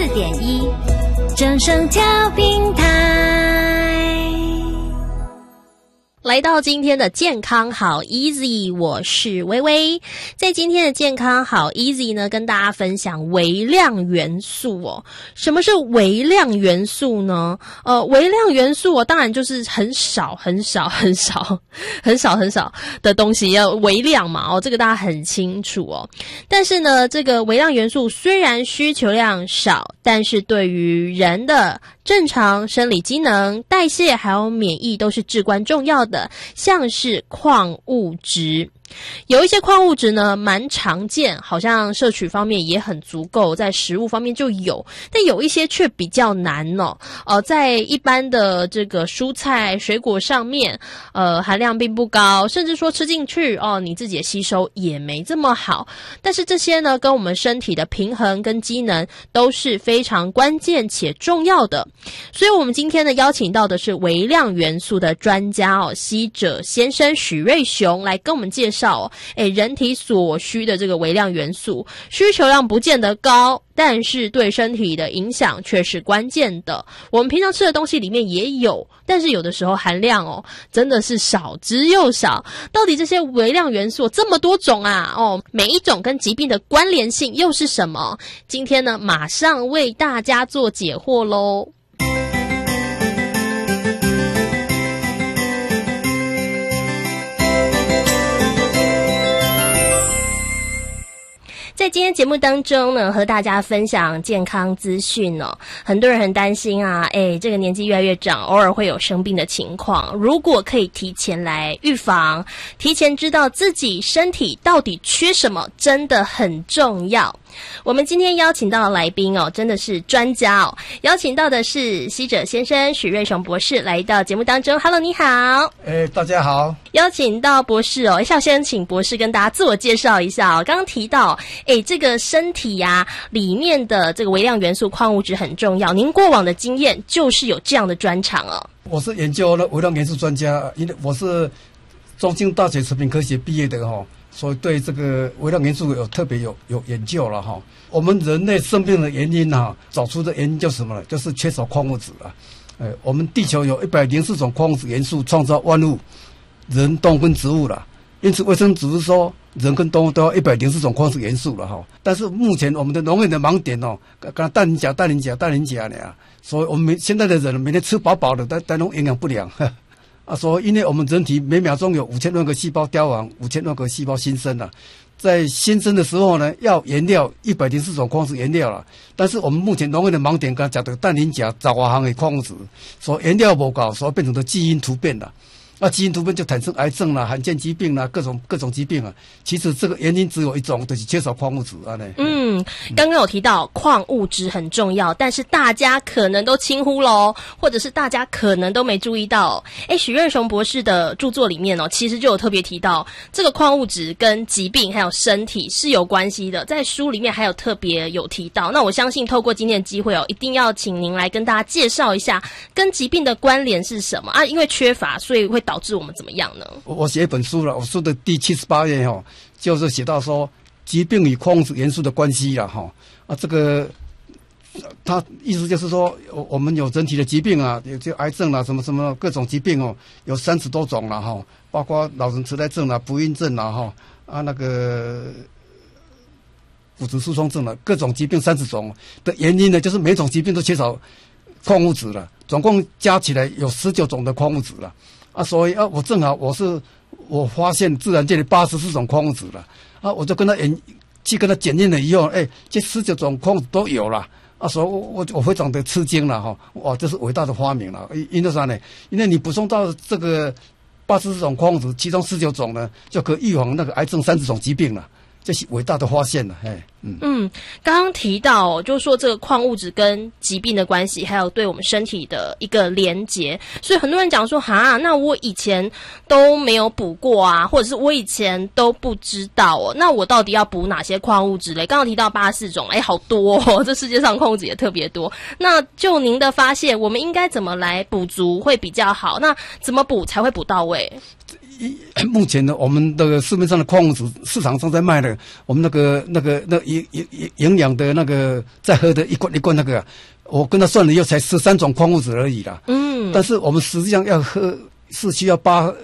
94.1正声调频台。 来到今天的健康好 easy， 我是薇薇。在今天的健康好 easy 呢，跟大家分享微量元素哦。什么是微量元素呢？微量元素当然就是很少的东西，要微量嘛这个大家很清楚哦。但是呢，这个微量元素虽然需求量少，但是对于人的正常生理机能、代谢还有免疫都是至关重要的，像是矿物质。有一些矿物质呢蛮常见，好像摄取方面也很足够，在食物方面就有，但有一些却比较难在一般的这个蔬菜水果上面含量并不高，甚至说吃进去你自己的吸收也没这么好。但是这些呢跟我们身体的平衡跟机能都是非常关键且重要的。所以我们今天呢邀请到的是微量元素的专家西者先生许瑞雄来跟我们介绍人体所需的这个微量元素，需求量不见得高，但是对身体的影响却是关键的。我们平常吃的东西里面也有，但是有的时候含量真的是少之又少。到底这些微量元素这么多种每一种跟疾病的关联性又是什么？今天呢马上为大家做解惑咯。在今天节目当中呢，和大家分享健康资讯很多人很担心这个年纪越来越长，偶尔会有生病的情况。如果可以提前来预防，提前知道自己身体到底缺什么，真的很重要。我们今天邀请到的来宾真的是专家邀请到的是西者先生许瑞雄博士来到节目当中。 Hello， 你好。 大家好。邀请到博士要先请博士跟大家自我介绍一下刚刚提到这个身体里面的这个微量元素矿物质很重要，您过往的经验就是有这样的专长我是研究了微量元素专家，因为我是中兴大学食品科学毕业的所以对这个微量元素特别有研究了我们人类生病的原因找出的原因就是什么呢？就是缺少矿物质我们地球有104种矿物质元素创造万物，人、动物跟植物了。因此卫生组织说人跟动物都要104种矿物质元素了但是目前我们的农业的盲点刚氮磷钾呢所以我们现在的人每天吃饱饱的，但都营养不良所以因为我们人体每秒钟有5000万个细胞凋亡，5000万个细胞新生在新生的时候呢，要原料104种矿物质原料了，但是我们目前农业的盲点，刚才讲的氮磷钾杂化行的矿物质，所以原料不够，所以变成了基因突变了。基因突变就产生癌症啦、罕见疾病啦、各种疾病其实这个原因只有一种，就是缺少矿物质刚刚有提到矿物质很重要，但是大家可能都轻忽咯，或者是大家可能都没注意到许瑞雄博士的著作里面其实就有特别提到这个矿物质跟疾病还有身体是有关系的，在书里面还有特别有提到。那我相信透过今天的机会一定要请您来跟大家介绍一下跟疾病的关联是什么因为缺乏所以会导致我们怎么样呢？ 我写一本书了，我书的第78页就是写到说疾病与矿物质元素的关系了这个他意思就是说我们有人体的疾病有这癌症什么什么各种疾病有30多种了包括老人痴呆症不孕症那个骨质疏松症各种疾病30种的原因呢，就是每种疾病都缺少矿物质了，总共加起来有19种的矿物质了所以我正好我发现自然界的84种矿物质了我就跟他检验了以后这19种矿物质都有了所以我非常的吃惊了哇，这是伟大的发明了。因为啥呢？因为你补充到这个84种矿物质，其中19种呢就可以预防那个癌症30种疾病了，这是伟大的发现了。 刚刚提到就是说这个矿物质跟疾病的关系，还有对我们身体的一个连结，所以很多人讲说那我以前都没有补过或者是我以前都不知道那我到底要补哪些矿物质嘞？刚刚提到84种好多这世界上矿物质也特别多。那就您的发现，我们应该怎么来补足会比较好？那怎么补才会补到位？ 目前呢，我们的市面上的矿物质市场上在卖的，我们那营养的那个在喝的一罐那个，我跟他算了以后才13种矿物质而已啦。但是我们实际上要喝是需要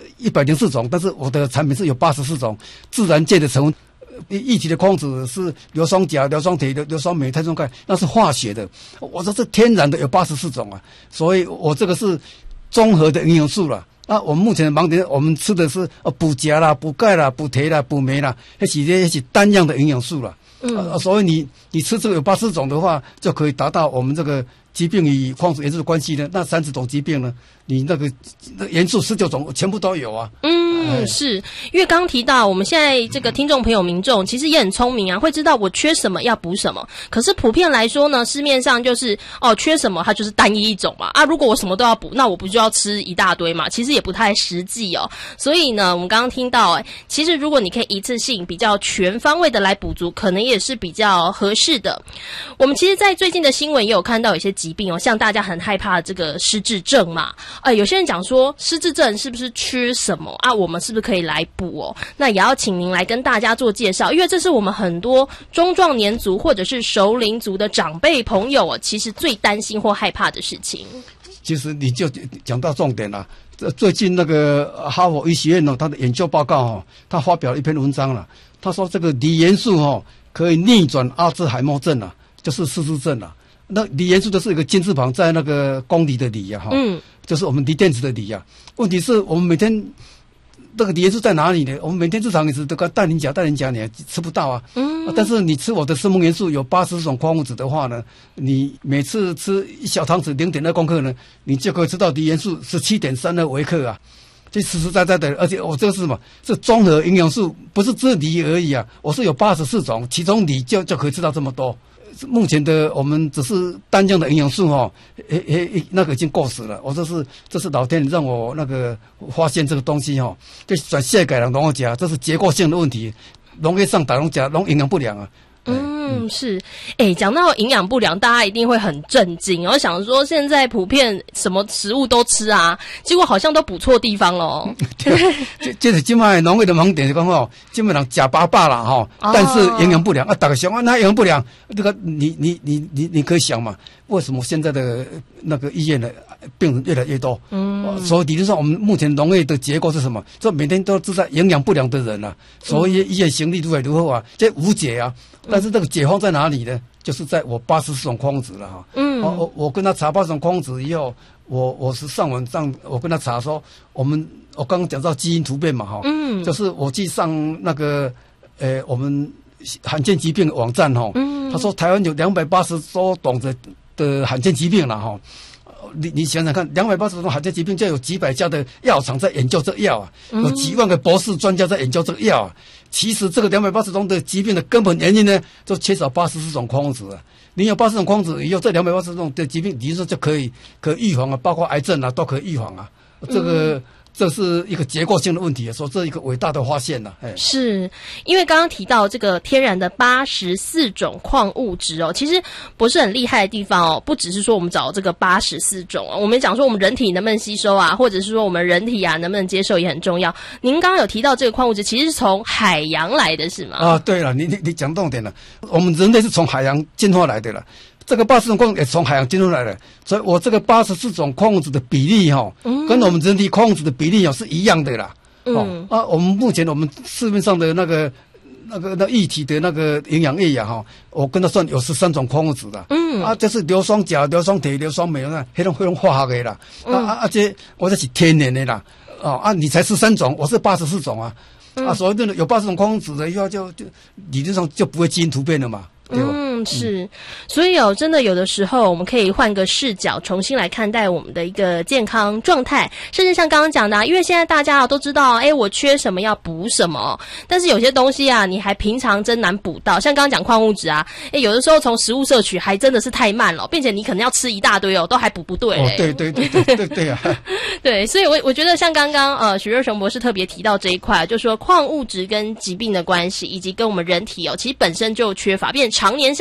104种，但是我的产品是有84种自然界的成分。液体的矿物质是硫酸钾、硫酸铁、硫酸镁、碳酸钙，那是化学的。我说是天然的有84种啊，所以我这个是综合的营养素啦。我们目前的盲点，我们吃的是补钾啦、补钙啦、补铁啦、补镁啦，那是单样的营养素啦。所以你吃这个有84种的话，就可以达到我们这个疾病与矿物质元素的关系呢。那30种疾病呢，你那个元素19种全部都有啊。 是因为刚刚提到我们现在这个听众朋友民众其实也很聪明啊，会知道我缺什么要补什么。可是普遍来说呢，市面上就是缺什么它就是单一一种嘛。如果我什么都要补，那我不就要吃一大堆嘛？其实也不太实际哦。所以呢，我们刚刚听到其实如果你可以一次性比较全方位的来补足，可能也是比较合适的。我们其实在最近的新闻也有看到有些疾病像大家很害怕的这个失智症嘛。有些人讲说失智症是不是缺什么我们是不是可以来补那也要请您来跟大家做介绍，因为这是我们很多中壮年族或者是熟龄族的长辈朋友其实最担心或害怕的事情。 其实你就讲到重点了。最近那个哈佛医学院他的研究报告他发表了一篇文章了。他说这个锂元素可以逆转阿兹海默症就是失智症了。那锂元素就是一个金字旁在那个公锂的锂就是我们锂电池的锂问题是我们每天这个锂元素在哪里呢？我们每天日常也是这个氮磷钾你还吃不到但是你吃我的生物元素有80种矿物质的话呢，你每次吃1小汤匙0.2公克呢，你就可以吃到锂元素17.32微克这实实在在的。而且我这个是什么？是综合营养素，不是只锂而已我是有84种，其中锂就可以吃到这么多。目前的我们只是单样的营养素那个已经够死了。我这是老天让我那个发现这个东西就全世界人拢吃，这是结构性的问题，农业上大拢吃，拢营养不良是。讲到营养不良，大家一定会很震惊，然后想说现在普遍什么食物都吃结果好像都补错地方了这是现在农业的盲点，是讲现在人吃饱饱啦但是营养不良大家想那营养不良，这个你可以想嘛，为什么现在的那个医院的病人越来越多？所以理论上我们目前农业的结构是什么？这每天都制造营养不良的人所以医院行力如何如何这无解但是这个解放在哪里呢？就是在我84种矿物质了我跟他查80种矿物质以后，我是上网上我跟他查说，我刚刚讲到基因突变嘛就是我去上那个我们罕见疾病的网站他说台湾有280多种的罕见疾病了你想想看，280种罕见疾病就有几百家的药厂在研究这个药有几万个博士专家在研究这个药其实这个280种的疾病的根本原因呢，就缺少84种矿物质你有80种矿物质以后，这280种的疾病，理论上就可以预防包括癌症都可以预防这是一个结构性的问题，说这一个伟大的发现是因为刚刚提到这个天然的84种矿物质其实不是很厉害的地方不只是说我们找这个84种我们讲说我们人体能不能吸收或者是说我们人体能不能接受也很重要。您刚刚有提到这个矿物质其实是从海洋来的是吗？ 对了，你讲重点了，我们人类是从海洋进化来的了。这个84种矿物质也从海洋进入来的，所以我这个84种矿物质的比例跟我们人体矿物质的比例是一样的啦。我们目前我们市面上的那液体的那个营养液我跟他算有13种矿物质的。这是硫酸钾、硫酸铁、硫酸镁那种化学的啦。这我这是天然的啦。你才13种，我是84种所以有80种矿物质的以后就理论上就不会基因突变了嘛。 是，所以真的有的时候我们可以换个视角重新来看待我们的一个健康状态，甚至像刚刚讲的因为现在大家都知道我缺什么要补什么但是有些东西你还平常真难补到，像刚刚讲矿物质有的时候从食物摄取还真的是太慢了，并且你可能要吃一大堆都还补不对对对，所以我觉得像刚刚许瑞雄博士特别提到这一块，就是说矿物质跟疾病的关系以及跟我们人体其实本身就缺乏，并且常年下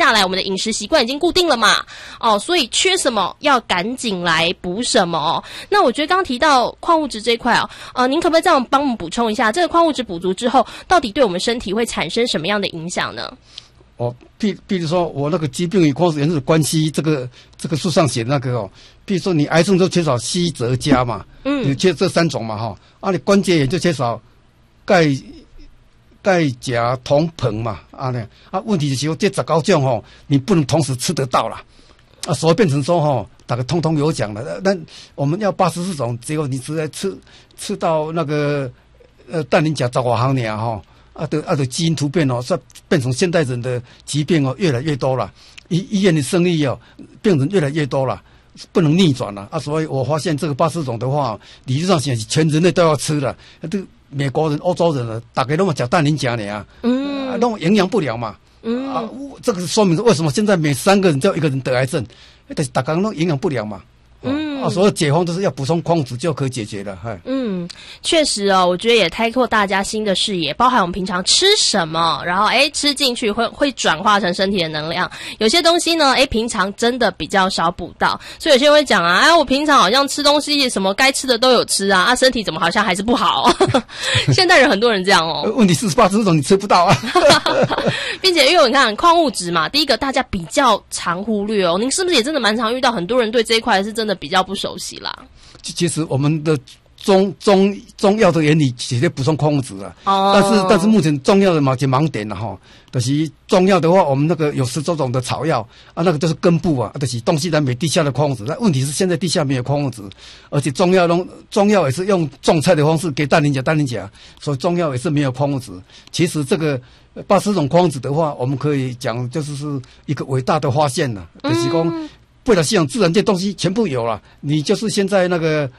下来，我们的饮食习惯已经固定了嘛，所以缺什么要赶紧来补什么哦。那我觉得刚刚提到矿物质这一块您可不可以这样帮我们补充一下，这个矿物质补足之后，到底对我们身体会产生什么样的影响呢？ 比如说我那个疾病与矿物质元素的关系，这个书上写的那个比如说你癌症就缺少硒、锗、镓嘛，你缺这3种嘛你关节炎就缺少钙、钾、铜、硼嘛问题就是说这19种你不能同时吃得到啦所以变成说大家通通有奖了。那我们要84种，结果你只在吃到那个氮磷钾15行呢的基因突变所以变成现代人的疾病越来越多了，医院的生意病人越来越多了，不能逆转了所以我发现这个84种的话，理论上现在全人类都要吃了。这美国人、欧洲人大概都嘛讲氮磷钾呢都营养不良嘛这个说明为什么现在每3个人就有1个人得癌症，但是大家都营养不良嘛。所以解方都是要补充矿物质就可以解决了。 确实我觉得也开阔大家新的视野，包含我们平常吃什么，然后吃进去会转化成身体的能量。有些东西呢平常真的比较少补到，所以有些人会讲我平常好像吃东西什么该吃的都有吃身体怎么好像还是不好现代人很多人这样问题是84种你吃不到并且因为你看矿物质嘛，第一个大家比较常忽略您是不是也真的蛮常遇到很多人对这一块是真的比较不熟悉啦？ 其实我们的中药的原理直接补充矿物质但是目前中药的某些盲点就是中药的话，我们那个有10多种的草药那个就是根部就是东西南北地下的矿物质。那问题是现在地下没有矿物质，而且中药也是用种菜的方式给氮磷钾，所以中药也是没有矿物质。其实这个80种矿物质的话，我们可以讲就是一个伟大的发现了，就是说为了系统自然界东西全部有了，你就是现在那个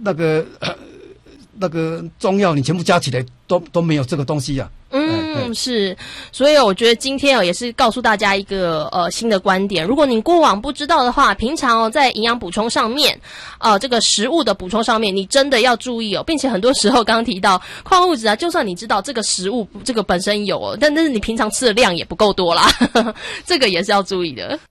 中药你全部加起来都没有这个东西是，所以我觉得今天也是告诉大家一个新的观点。如果你过往不知道的话，平常在营养补充上面这个食物的补充上面，你真的要注意并且很多时候刚刚提到矿物质就算你知道这个食物这个本身有但是你平常吃的量也不够多啦这个也是要注意的。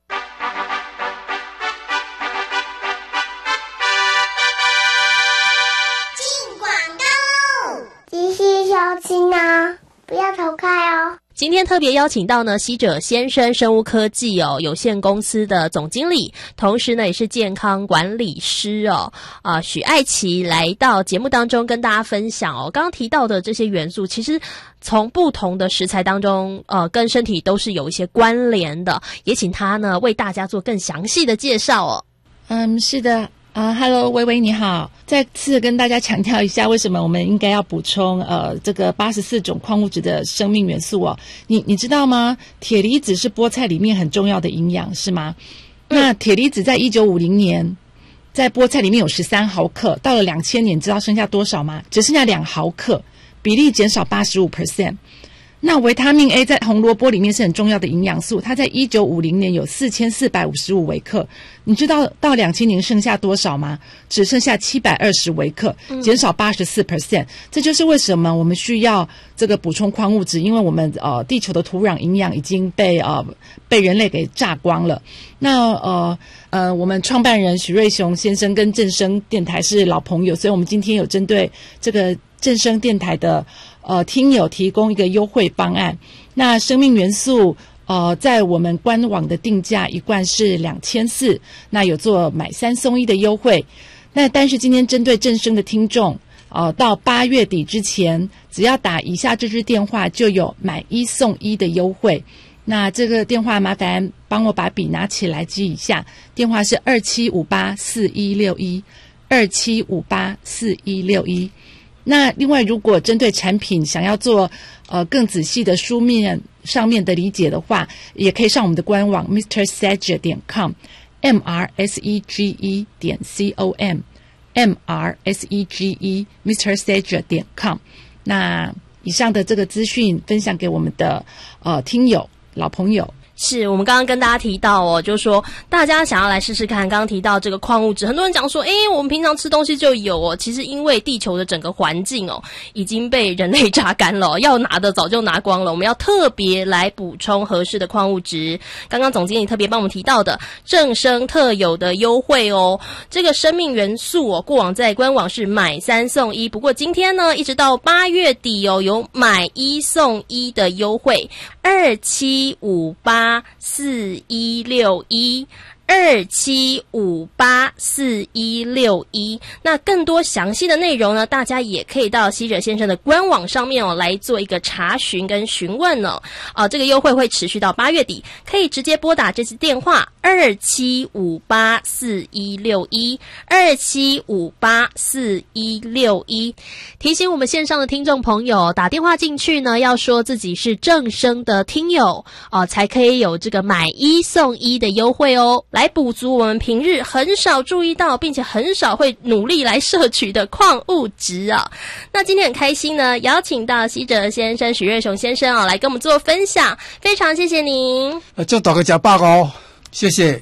小青不要逃开今天特别邀请到呢，希者先生生物科技有限公司的总经理，同时呢也是健康管理师许爱琪来到节目当中跟大家分享刚刚提到的这些元素，其实从不同的食材当中跟身体都是有一些关联的，也请他呢为大家做更详细的介绍是的。Hello， 薇薇你好，再次跟大家强调一下，为什么我们应该要补充这个84种矿物质的生命元素你知道吗？铁离子是菠菜里面很重要的营养，是吗？那铁离子在1950年在菠菜里面有13毫克，到了2000年，知道剩下多少吗？只剩下2毫克，比例减少 85%。那维他命 A 在红萝卜里面是很重要的营养素，它在1950年有4455微克，你知道到2000年剩下多少吗？只剩下720微克，减少 84%。这就是为什么我们需要这个补充矿物质，因为我们地球的土壤营养已经被人类给榨光了。那我们创办人许瑞雄先生跟正声电台是老朋友，所以我们今天有针对这个正声电台的听友提供一个优惠方案。那生命元素在我们官网的定价一罐是2400，那有做买3送1的优惠。那但是今天针对正声的听众到8月底之前，只要打以下这支电话就有买1送1的优惠。那这个电话麻烦帮我把笔拿起来记一下，电话是27584161，27584161。那另外，如果针对产品想要做更仔细的书面上面的理解的话，也可以上我们的官网 mrsege.com mrsege.com mrsege mrsege.com。 那以上的这个资讯分享给我们的听友老朋友。 是我们刚刚跟大家提到哦，就是说大家想要来试试看。刚刚提到这个矿物质，很多人讲说，我们平常吃东西就有哦。其实因为地球的整个环境哦，已经被人类榨干了哦，要拿的早就拿光了。我们要特别来补充合适的矿物质。刚刚总经理特别帮我们提到的正生特有的优惠哦，这个生命元素哦，过往在官网是买3送1，不过今天呢，一直到8月底哦，有买1送1的优惠，27584161，27584161。那更多详细的内容呢，大家也可以到希者先生的官网上面哦来做一个查询跟询问哦。这个优惠会持续到8月底，可以直接拨打这次电话27584161，27584161。提醒我们线上的听众朋友，打电话进去呢，要说自己是正声的听友才可以有这个买1送1的优惠哦，来补足我们平日很少注意到，并且很少会努力来摄取的矿物质啊。那今天很开心呢，邀请到希者先生许瑞雄先生来跟我们做分享，非常谢谢您。 就大家吃饱哦，谢谢。